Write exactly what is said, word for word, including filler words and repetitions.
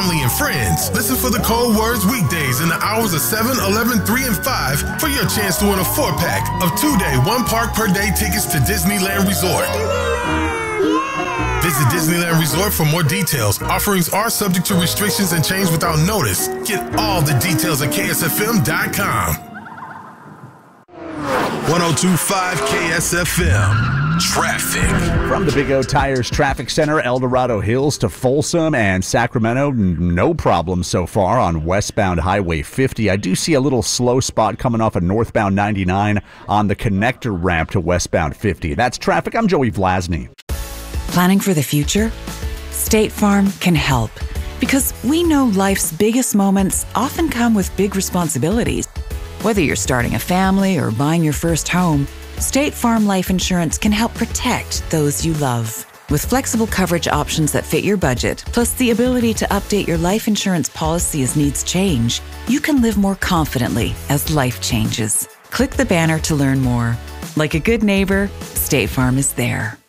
family and friends. Listen for the Cold Words weekdays in the hours of seven, eleven, three, and five for your chance to win a four-pack of two-day, one-park per day tickets to Disneyland Resort. Visit Disneyland Resort for more details. Offerings are subject to restrictions and change without notice. Get all the details at K S F M dot com. one oh two point five K S F M. Traffic. From the Big O Tires Traffic Center, El Dorado Hills to Folsom and Sacramento, no problem so far on westbound Highway fifty. I do see a little slow spot coming off of northbound ninety-nine on the connector ramp to westbound fifty. That's traffic. I'm Joey Vlasny. Planning for the future? State Farm can help, because we know life's biggest moments often come with big responsibilities. Whether you're starting a family or buying your first home, State Farm Life Insurance can help protect those you love. With flexible coverage options that fit your budget, plus the ability to update your life insurance policy as needs change, you can live more confidently as life changes. Click the banner to learn more. Like a good neighbor, State Farm is there.